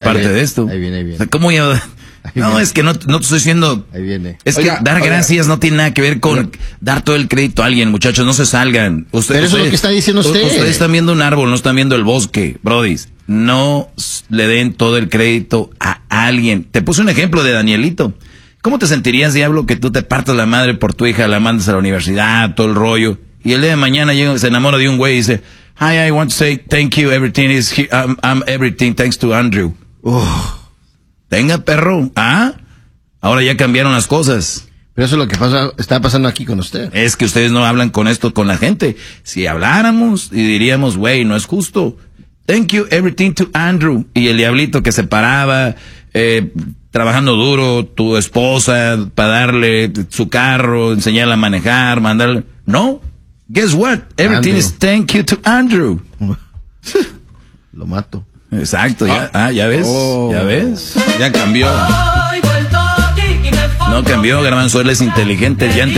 parte de esto. Ahí viene. O sea, ¿cómo yo? No, es que no te estoy diciendo. Ahí viene. Es que dar gracias no tiene nada que ver con dar todo el crédito a alguien, muchachos. No se salgan. Pero eso es lo que está diciendo usted. Ustedes están viendo un árbol, no están viendo el bosque, brodis. No le den todo el crédito a alguien. Te puse un ejemplo de Danielito. ¿Cómo te sentirías, diablo, que tú te partas la madre por tu hija, la mandas a la universidad, todo el rollo, y el día de mañana se enamora de un güey y dice, hi, I want to say thank you, everything is here, I'm everything thanks to Andrew. Tenga, perro. Ahora ya cambiaron las cosas. Pero eso es lo que está pasando aquí con usted. Es que ustedes no hablan con esto con la gente. Si habláramos y diríamos, güey, no es justo. Thank you, everything to Andrew. Y el diablito que se paraba, trabajando duro, tu esposa, para darle su carro, enseñarle a manejar, mandarle. No. Guess what? Everything is thank you to Andrew. Lo mato. Exacto, ya ves, ya ves, ya cambió. No cambió, Garbanzo, él es inteligente, ya